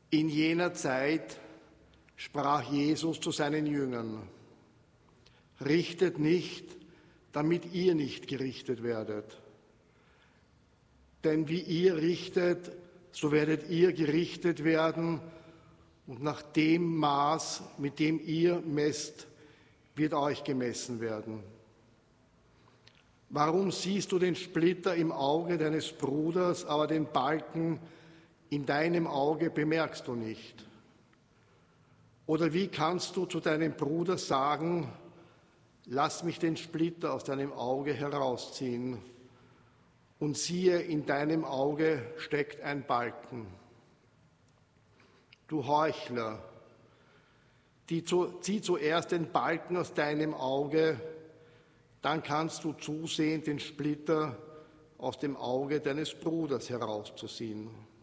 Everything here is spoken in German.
In jener Zeit sprach Jesus zu seinen Jüngern: Richtet nicht, damit ihr nicht gerichtet werdet. Denn wie ihr richtet, so werdet ihr gerichtet werden, und nach dem Maß, mit dem ihr messt, wird euch gemessen werden. Warum siehst du den Splitter im Auge deines Bruders, aber den Balken in deinem Auge bemerkst du nicht? Oder wie kannst du zu deinem Bruder sagen: Lass mich den Splitter aus deinem Auge herausziehen, und siehe, in deinem Auge steckt ein Balken? Du Heuchler, zieh zuerst den Balken aus deinem Auge, dann kannst du zusehen, den Splitter aus dem Auge deines Bruders herauszuziehen.